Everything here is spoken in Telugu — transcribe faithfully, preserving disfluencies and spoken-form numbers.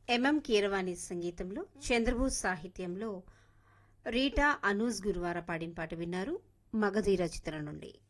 ఎంఎం కీరవాణి సంగీతంలో చంద్రబోస్ సాహిత్యంలో రీటా అనూజ్ గురువార పాడిన పాట విన్నారు మగధీర చిత్రం నుండి.